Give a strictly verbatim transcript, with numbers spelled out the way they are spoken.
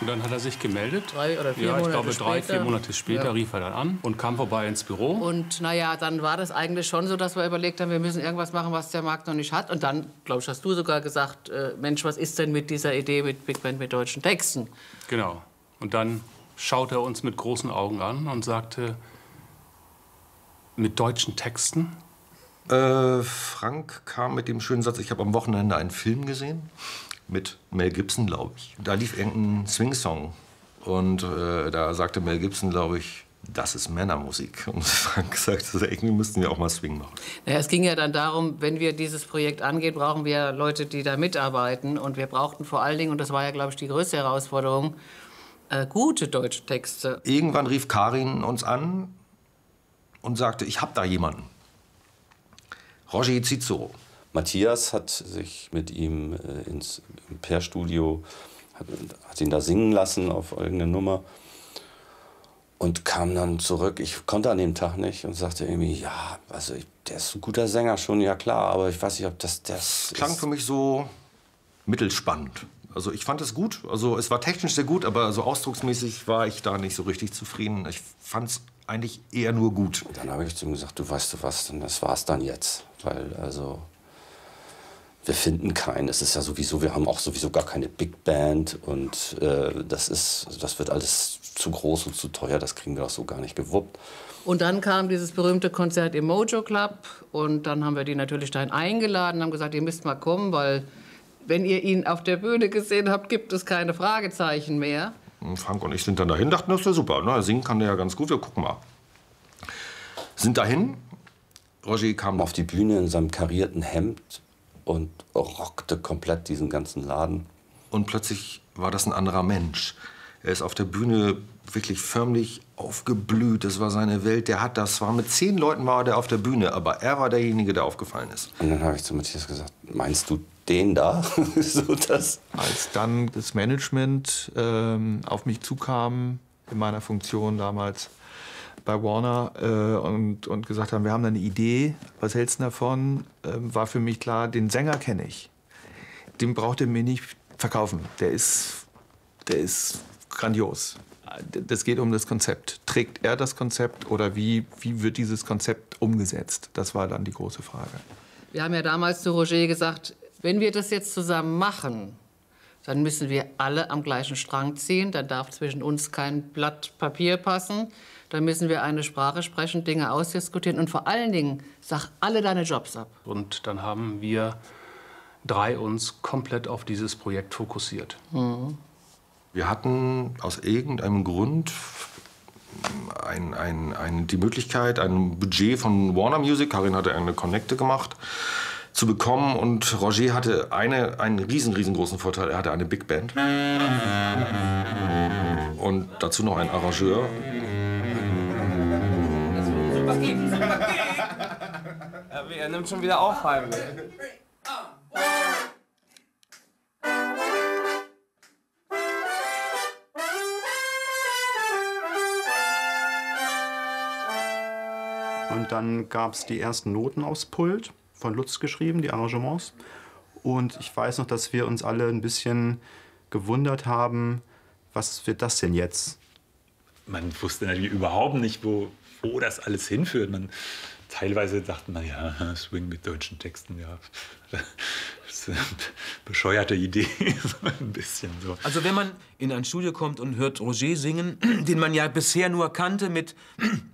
Und dann hat er sich gemeldet. Drei oder vier ja, ich Monate glaube, drei, später. vier Monate später Ja. rief er dann an und kam vorbei ins Büro. Und naja, dann war das eigentlich schon so, dass wir überlegt haben, wir müssen irgendwas machen, was der Markt noch nicht hat. Und dann, glaube ich, hast du sogar gesagt, äh, Mensch, was ist denn mit dieser Idee mit Big Band mit deutschen Texten? Genau. Und dann schaute er uns mit großen Augen an und sagte, mit deutschen Texten? Äh, Frank kam mit dem schönen Satz, ich habe am Wochenende einen Film gesehen. Mit Mel Gibson, glaube ich. Da lief irgendein Swing-Song. Und äh, da sagte Mel Gibson, glaube ich, das ist Männermusik. Und Frank sagte, irgendwie müssten wir auch mal Swing machen. Naja, es ging ja dann darum, wenn wir dieses Projekt angehen, brauchen wir Leute, die da mitarbeiten. Und wir brauchten vor allen Dingen, und das war ja, glaube ich, die größte Herausforderung, äh, gute deutsche Texte. Irgendwann rief Karin uns an und sagte, ich habe da jemanden. Roger Cicero. Matthias hat sich mit ihm äh, ins Per-Studio, hat, hat ihn da singen lassen auf irgendeine Nummer und kam dann zurück. Ich konnte an dem Tag nicht und sagte irgendwie, ja, also ich, der ist ein guter Sänger schon, ja klar, aber ich weiß nicht, ob das das Klang ist. für mich so mittelspannend. Also ich fand es gut, also es war technisch sehr gut, aber so ausdrucksmäßig war ich da nicht so richtig zufrieden. Ich fand es eigentlich eher nur gut. Dann habe ich zu ihm gesagt, du weißt du was, denn das war's dann jetzt, weil also wir finden keinen. Es ist ja sowieso, wir haben auch sowieso gar keine Big Band und äh, das ist, das wird alles zu groß und zu teuer. Das kriegen wir auch so gar nicht gewuppt. Und dann kam dieses berühmte Konzert im Mojo Club und dann haben wir die natürlich dahin eingeladen und haben gesagt, ihr müsst mal kommen, weil wenn ihr ihn auf der Bühne gesehen habt, gibt es keine Fragezeichen mehr. Und Frank und ich sind dann dahin, dachten, das ist ja super, ne? Singen kann der ja ganz gut, wir gucken mal. Sind dahin, Roger kam auf die Bühne in seinem karierten Hemd und rockte komplett diesen ganzen Laden. Und plötzlich war das ein anderer Mensch. Er ist auf der Bühne wirklich förmlich aufgeblüht. Das war seine Welt. Der hat das war mit zehn Leuten war der auf der Bühne, aber er war derjenige, der aufgefallen ist. Und dann habe ich zu Matthias gesagt, meinst du den da? so das. Als dann das Management ähm, auf mich zukam, in meiner Funktion damals bei Warner, äh, und, und gesagt haben, wir haben da eine Idee, was hältst du davon, äh, war für mich klar, den Sänger kenne ich. Den braucht er mir nicht verkaufen. Der ist, der ist grandios. Das geht um das Konzept. Trägt er das Konzept oder wie, wie wird dieses Konzept umgesetzt? Das war dann die große Frage. Wir haben ja damals zu Roger gesagt, wenn wir das jetzt zusammen machen, dann müssen wir alle am gleichen Strang ziehen. Dann darf zwischen uns kein Blatt Papier passen. Dann müssen wir eine Sprache sprechen, Dinge ausdiskutieren. Und vor allen Dingen, sag alle deine Jobs ab. Und dann haben wir drei uns komplett auf dieses Projekt fokussiert. Mhm. Wir hatten aus irgendeinem Grund ein, ein, ein, die Möglichkeit, ein Budget von Warner Music, Karin hatte eine Connecte gemacht, zu bekommen. Und Roger hatte eine, einen riesen, riesengroßen Vorteil, er hatte eine Big Band. Und dazu noch einen Arrangeur. Er nimmt schon wieder auf, heimlich. Und dann gab es die ersten Noten aufs Pult, von Lutz geschrieben, die Arrangements. Und ich weiß noch, dass wir uns alle ein bisschen gewundert haben, was wird das denn jetzt? Man wusste natürlich überhaupt nicht, wo, wo das alles hinführt. Man, teilweise dachte man, ja, Swing mit deutschen Texten, ja, das ist eine bescheuerte Idee, so ein bisschen so. Also wenn man in ein Studio kommt und hört Roger singen, den man ja bisher nur kannte mit